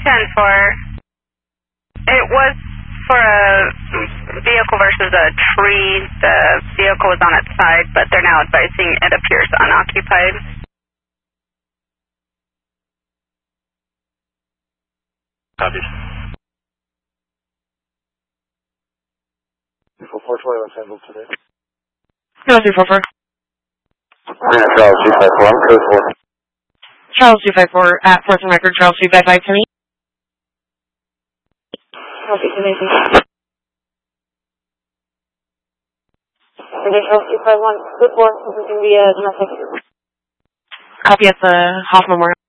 10-4. It was for a vehicle versus a tree. The vehicle was on its side, but they're now advising it appears unoccupied. Copy. 420, let's handle today. No, 244. Charles 254, code 4. Charles 254 at Force and Record. Charles 255 to me. Copy, to me. Charles 251, code 4, this is going to be a domestic. Copy at the Hoff Memorial.